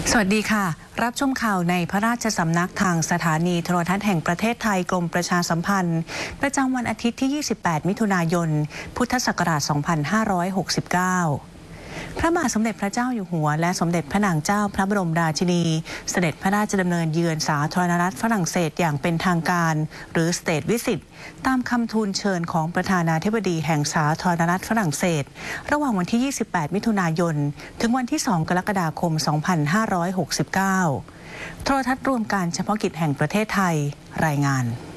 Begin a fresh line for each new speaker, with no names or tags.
สวัสดีค่ะรับชมข่าวในพระราชสำนักทางสถานีโทรทัศน์แห่งประเทศไทยกรมประชาสัมพันธ์ประจำวันอาทิตย์ที่ 28 มิถุนายน พุทธศักราช 2569 พระบาทสมเด็จพระเจ้าอยู่หัวและสมเด็จพระนางเจ้าพระบรมราชินีเสด็จพระราชดำเนินเยือนสาธารณรัฐฝรั่งเศสอย่างเป็นทางการหรือ State Visit ตามคำทูลเชิญของประธานาธิบดีแห่งสาธารณรัฐฝรั่งเศสระหว่างวันที่ 28 มิถุนายน ถึงวันที่ 2 กรกฎาคม 2569 โทรทัศน์รวมการเฉพาะกิจแห่งประเทศไทยรายงาน